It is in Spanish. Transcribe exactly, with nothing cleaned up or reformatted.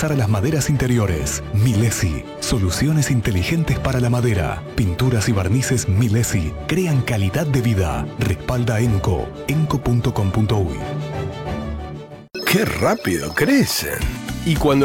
pasar a las maderas interiores. Milesi, soluciones inteligentes para la madera. Pinturas y barnices Milesi crean calidad de vida. Respalda Enco, enco punto com punto uy. ¡Qué rápido crecen! Y cuando